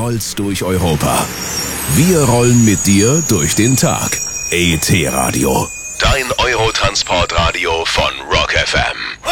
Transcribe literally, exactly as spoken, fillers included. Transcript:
rollst durch Europa. Wir rollen mit dir durch den Tag. E T Radio. Dein Eurotransportradio von Rock F M.